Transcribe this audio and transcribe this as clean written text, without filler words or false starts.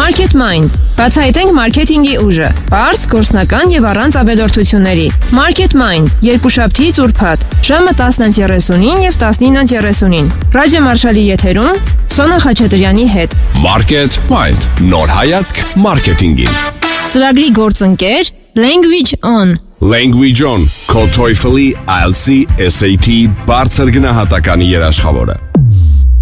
Market Mind. Բացահայտենք մարքեթինգի ուժը։ Պարզ, գործնական եւ առանց ավելորդությունների։ Market Mind. Երկուշաբթի ծուրփաթ։ Ժամը 10:30-ին եւ 19:30-ին։ Ռադիո Մարշալի եթերում Սոնա Խաչատրյանի հետ։ Market Mind. Նոր հայացք մարքեթինգին։ Ծրագրի գործընկեր Language On. Language On. Քո TOEFL-ի, IELTS-ի, SAT բարձր գնահատականի երաշխավորը։